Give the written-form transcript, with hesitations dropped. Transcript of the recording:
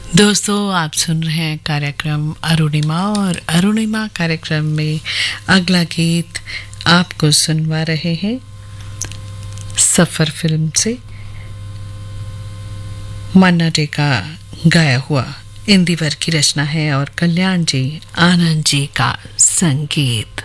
दोस्तों, आप सुन रहे हैं कार्यक्रम अरुणिमा और अरुणिमा कार्यक्रम में अगला गीत आपको सुनवा रहे हैं सफर फिल्म से मन्ना डे का गाया हुआ इंदिवर की रचना है और कल्याण जी आनंद जी का संगीत।